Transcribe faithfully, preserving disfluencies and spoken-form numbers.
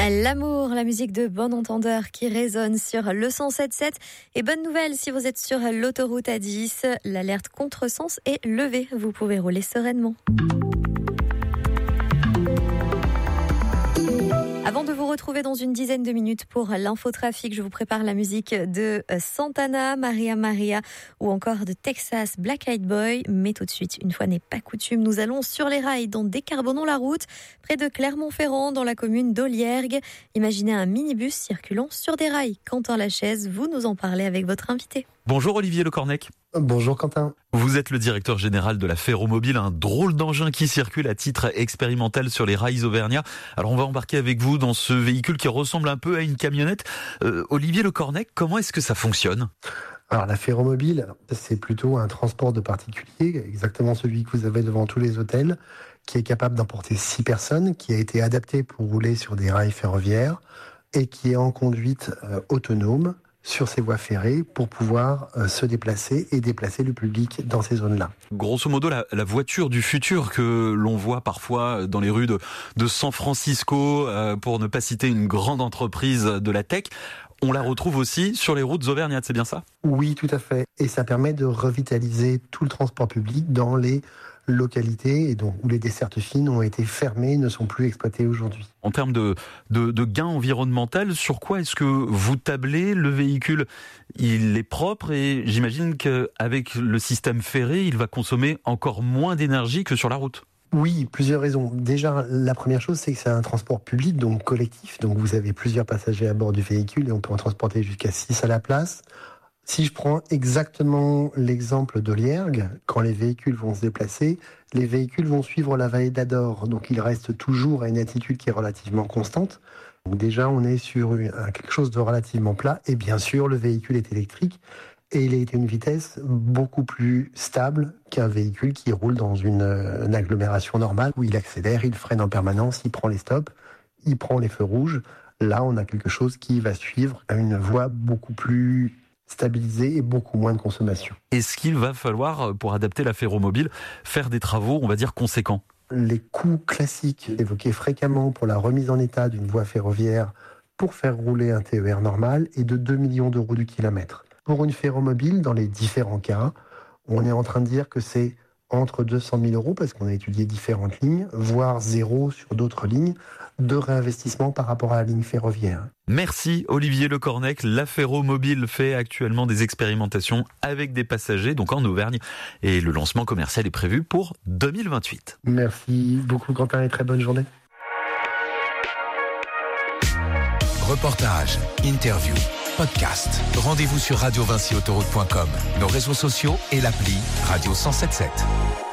L'amour, la musique de Bon Entendeur qui résonne sur le cent sept virgule sept. Et bonne nouvelle, si vous êtes sur l'autoroute A dix, l'alerte contresens est levée. Vous pouvez rouler sereinement. Avant de vous retrouver dans une dizaine de minutes pour l'infotrafic, je vous prépare la musique de Santana, Maria Maria ou encore de Texas Black Eyed Boy. Mais tout de suite, une fois n'est pas coutume, nous allons sur les rails dans Décarbonons la route, près de Clermont-Ferrand, dans la commune d'Olliergues. Imaginez un minibus circulant sur des rails. Quentin Lachaise, vous nous en parlez avec votre invité. Bonjour Olivier Le Cornec. Bonjour Quentin. Vous êtes le directeur général de la Ferromobile, un drôle d'engin qui circule à titre expérimental sur les rails auvergnats. Alors on va embarquer avec vous dans ce véhicule qui ressemble un peu à une camionnette. Euh, Olivier Le Cornec, comment est-ce que ça fonctionne ? Alors la Ferromobile, c'est plutôt un transport de particuliers, exactement celui que vous avez devant tous les hôtels, qui est capable d'emporter six personnes, qui a été adapté pour rouler sur des rails ferroviaires et qui est en conduite euh, autonome sur ces voies ferrées pour pouvoir euh, se déplacer et déplacer le public dans ces zones-là. Grosso modo, la, la voiture du futur que l'on voit parfois dans les rues de, de San Francisco, euh, pour ne pas citer une grande entreprise de la tech, on la retrouve aussi sur les routes auvergnates, c'est bien ça ? Oui, tout à fait. Et ça permet de revitaliser tout le transport public dans les localités et donc où les dessertes fines ont été fermées et ne sont plus exploitées aujourd'hui. En termes de, de, de gain environnemental, sur quoi est-ce que vous tablez ? Le véhicule, il est propre et j'imagine qu'avec le système ferré, il va consommer encore moins d'énergie que sur la route. Oui, plusieurs raisons. Déjà, la première chose, c'est que c'est un transport public, donc collectif. Donc vous avez plusieurs passagers à bord du véhicule et on peut en transporter jusqu'à six à la place. Si je prends exactement l'exemple d'Olliergues, quand les véhicules vont se déplacer, les véhicules vont suivre la vallée d'Ador. Donc ils restent toujours à une altitude qui est relativement constante. Donc déjà, on est sur une, quelque chose de relativement plat. Et bien sûr, le véhicule est électrique. Et il est à une vitesse beaucoup plus stable qu'un véhicule qui roule dans une, une agglomération normale où il accélère, il freine en permanence, il prend les stops, il prend les feux rouges. Là, on a quelque chose qui va suivre à une voie beaucoup plus stabilisée et beaucoup moins de consommation. Est-ce qu'il va falloir, pour adapter la Ferromobile, faire des travaux, on va dire, conséquents ? Les coûts classiques évoqués fréquemment pour la remise en état d'une voie ferroviaire pour faire rouler un T E R normal est de deux millions d'euros du kilomètre. Pour une Ferromobile, dans les différents cas, on est en train de dire que c'est entre deux cent mille euros, parce qu'on a étudié différentes lignes, voire zéro sur d'autres lignes, de réinvestissement par rapport à la ligne ferroviaire. Merci Olivier Le Cornec. La Ferromobile fait actuellement des expérimentations avec des passagers, donc en Auvergne, et le lancement commercial est prévu pour deux mille vingt-huit. Merci beaucoup Quentin et très bonne journée. Reportage, interview, podcast. Rendez-vous sur radio vinci autoroute point com, nos réseaux sociaux et l'appli Radio cent sept virgule sept.